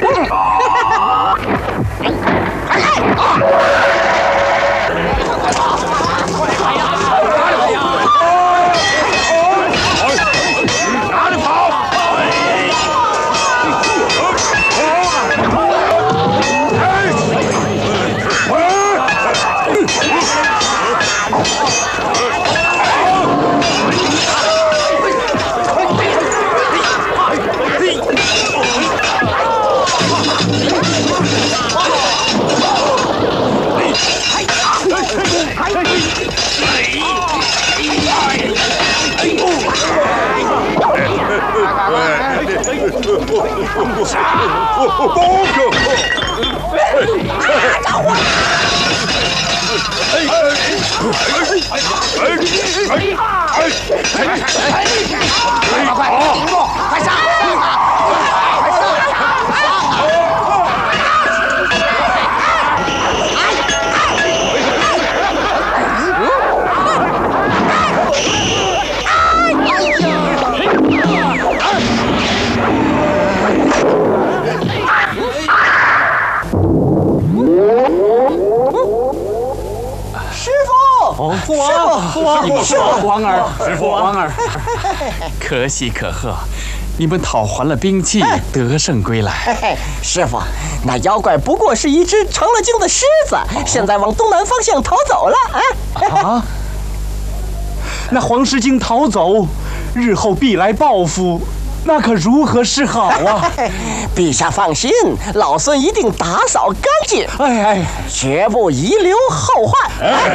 王儿，师傅，王儿，可喜可贺，你们讨还了兵器，得胜归来。 师傅，那妖怪不过是一只成了精的狮子，现在往东南方向逃走了。 啊！那黄狮精逃走，日后必来报复，那可如何是好啊？ 陛下放心，老孙一定打扫干净，绝不遗留后患。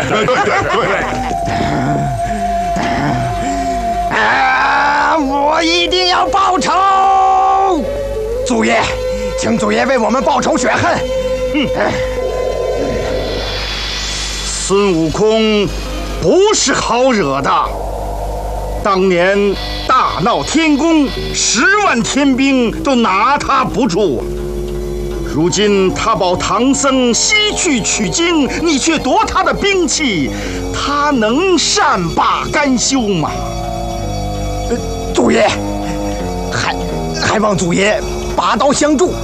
我一定要报仇！祖爷，请祖爷为我们报仇雪恨。 孙悟空不是好惹的，当年大闹天宫，10万天兵都拿他不住。如今他保唐僧西去取经，你却夺他的兵器，他能善罢甘休吗？ 祖爷，还望祖爷拔刀相助。